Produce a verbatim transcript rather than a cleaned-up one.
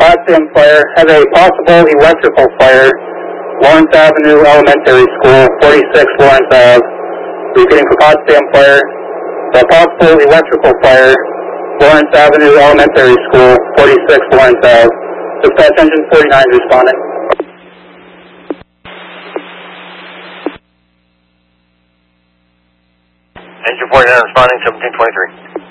Potsdam Fire have a possible electrical fire, Lawrence Avenue Elementary School, forty-six Lawrence Ave. Repeating for Potsdam Fire, a possible electrical fire, Lawrence Avenue Elementary School, forty-six Lawrence Ave. Dispatch engine forty-nine responding. Engine forty-nine responding, seventeen twenty-three.